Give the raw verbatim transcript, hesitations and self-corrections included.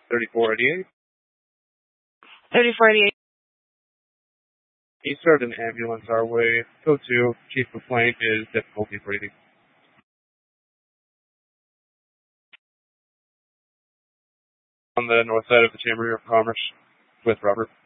thirty-four eighty-eight. thirty-four eighty-eight. He served an ambulance our way. Code two, chief complaint is difficulty breathing. On the north side of the Chamber of Commerce with Robert.